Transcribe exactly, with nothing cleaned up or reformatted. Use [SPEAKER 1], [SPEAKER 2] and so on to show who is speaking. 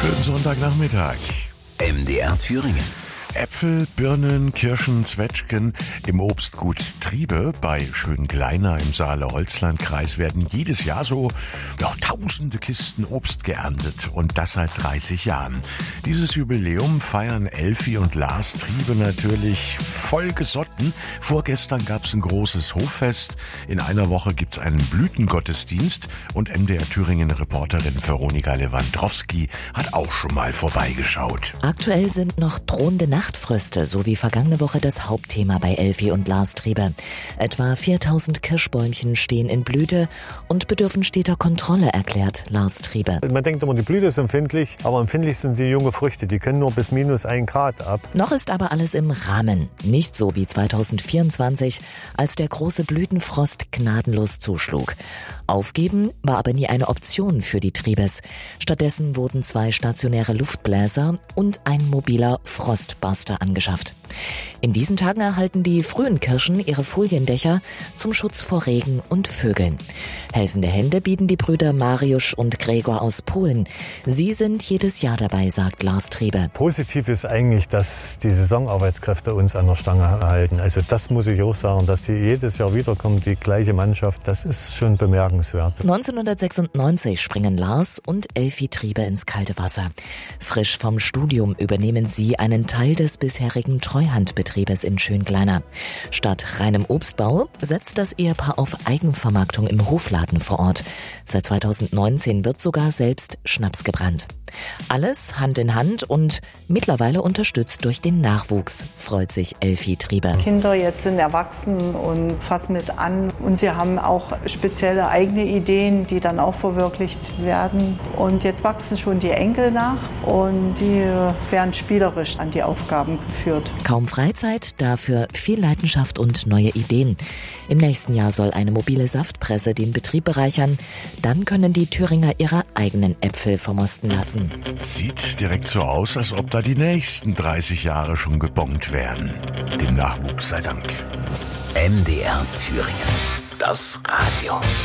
[SPEAKER 1] Schönen Sonntagnachmittag.
[SPEAKER 2] M D R Thüringen.
[SPEAKER 1] Äpfel, Birnen, Kirschen, Zwetschgen im Obstgut Triebe bei Schöngleiner im Saale-Holzland-Kreis werden jedes Jahr so ja, tausende Kisten Obst geerntet und das seit dreißig Jahren. Dieses Jubiläum feiern Elfi und Lars Triebe natürlich voll gesotten. Vorgestern gab's ein großes Hoffest. In einer Woche gibt's einen Blütengottesdienst und M D R Thüringen-Reporterin Veronika Lewandowski hat auch schon mal vorbeigeschaut.
[SPEAKER 3] Aktuell sind noch drohende Nacht Nachtfröste, so wie vergangene Woche das Hauptthema bei Elfi und Lars Triebe. Etwa viertausend Kirschbäumchen stehen in Blüte und bedürfen steter Kontrolle, erklärt Lars Triebe.
[SPEAKER 4] Man denkt immer, die Blüte ist empfindlich, aber empfindlich sind die junge Früchte. Die können nur bis minus ein Grad ab.
[SPEAKER 3] Noch ist aber alles im Rahmen. Nicht so wie zweitausendvierundzwanzig, als der große Blütenfrost gnadenlos zuschlug. Aufgeben war aber nie eine Option für die Triebes. Stattdessen wurden zwei stationäre Luftbläser und ein mobiler Frostbuster angeschafft. In diesen Tagen erhalten die frühen Kirschen ihre Foliendächer zum Schutz vor Regen und Vögeln. Helfende Hände bieten die Brüder Mariusz und Gregor aus Polen. Sie sind jedes Jahr dabei, sagt Lars Triebe.
[SPEAKER 4] Positiv ist eigentlich, dass die Saisonarbeitskräfte uns an der Stange halten. Also das muss ich auch sagen, dass die jedes Jahr wiederkommen, die gleiche Mannschaft, das ist schon bemerkenswert.
[SPEAKER 3] neunzehnhundertsechsundneunzig springen Lars und Elfi Triebe ins kalte Wasser. Frisch vom Studium übernehmen sie einen Teil des bisherigen Treuhandbetriebes in Schöngleiner. Statt reinem Obstbau setzt das Ehepaar auf Eigenvermarktung im Hofladen vor Ort. Seit zweitausendneunzehn wird sogar selbst Schnaps gebrannt. Alles Hand in Hand und mittlerweile unterstützt durch den Nachwuchs, freut sich Elfi Triebe.
[SPEAKER 5] Kinder jetzt sind erwachsen und fassen mit an und sie haben auch spezielle eigene Ideen, die dann auch verwirklicht werden. Und jetzt wachsen schon die Enkel nach und die werden spielerisch an die Aufgaben geführt.
[SPEAKER 3] Kaum Freizeit, dafür viel Leidenschaft und neue Ideen. Im nächsten Jahr soll eine mobile Saftpresse den Betrieb bereichern. Dann können die Thüringer ihre eigenen Äpfel vermosten lassen.
[SPEAKER 1] Sieht direkt so aus, als ob da die nächsten dreißig Jahre schon gebongt werden. Dem Nachwuchs sei Dank.
[SPEAKER 2] M D R Thüringen. Das Radio.